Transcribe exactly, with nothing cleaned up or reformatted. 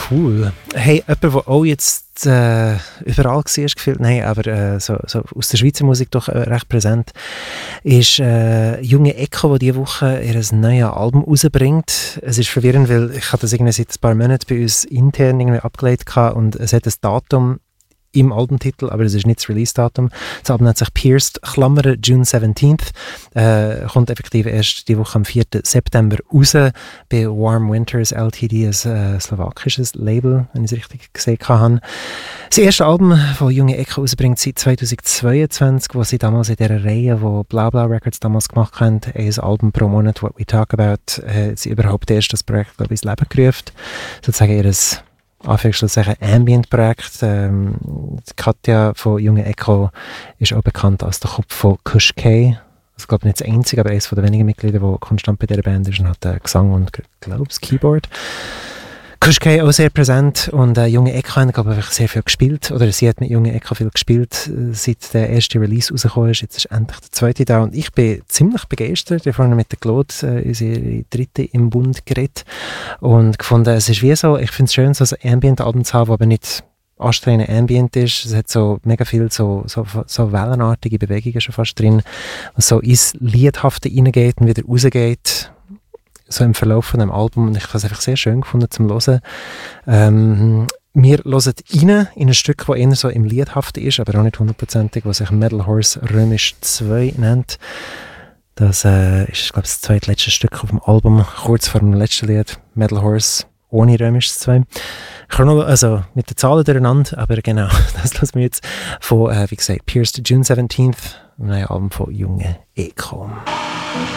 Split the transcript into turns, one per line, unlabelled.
Cool. Hey, jemand, der auch jetzt äh, überall war, gefühlt, nein, aber äh, so, so aus der Schweizer Musik doch äh, recht präsent, ist äh, junge Echo, die diese Woche ihr neues Album rausbringt. Es ist verwirrend, weil ich hatte das irgendwie seit ein paar Monaten bei uns intern irgendwie abgelegt und es hat ein Datum im Albumtitel, aber das ist nicht das Release-Datum. Das Album nennt sich Pierced, Klammern June seventeenth. Äh, kommt effektiv erst die Woche am vierten September raus bei Warm Winters L T D, ein äh, slowakisches Label, wenn ich es richtig gesehen habe. Das erste Album, das Junge Echo rausbringt, seit zweitausendzweiundzwanzig, wo sie damals in dieser Reihe, wo Bla Bla Records damals gemacht haben, ein Album pro Monat, What We Talk About, äh, sie überhaupt erst das Projekt, glaube ich, ins Leben gerufen. Sozusagen ihres Anführungsstrichen Ambient-Projekt. Ähm, Katja von Junge Echo ist auch bekannt als der Kopf von Kush K. Ich glaube nicht das einzige, aber eines der wenigen Mitglieder, der konstant bei dieser Band ist und hat äh, Gesang und, glaube ich, Keyboard. Kush K auch sehr präsent und äh, Junge Echo haben, glaube ich, sehr viel gespielt. Oder sie hat mit Junge Echo viel gespielt, äh, seit der erste Release rausgekommen ist. Jetzt ist endlich der zweite da und ich bin ziemlich begeistert. Ich habe vorhin mit der Claude, äh, unsere dritte im Bund, geredet und gefunden, es ist wie so, ich finde es schön, so ein Ambient-Album zu haben, das aber nicht anstrengend Ambient ist. Es hat so mega viel so, so, so wellenartige Bewegungen schon fast drin, was so ins Liedhafte reingeht und wieder rausgeht. So im Verlauf von dem Album und ich habe es einfach sehr schön gefunden zum Hören. Ähm, wir hören rein in ein Stück, das eher so im Liedhaften ist, aber auch nicht hundertprozentig, was sich Metal Horse Römisch zwei nennt. Das äh, ist, glaube ich, das zweitletzte Stück auf dem Album, kurz vor dem letzten Lied, Metal Horse ohne Römisch zwei. Chronolo- also mit den Zahlen durcheinander, aber genau, das lassen wir jetzt von, äh, wie gesagt, Pierced June seventeenth, ein neues Album von Junge Echo.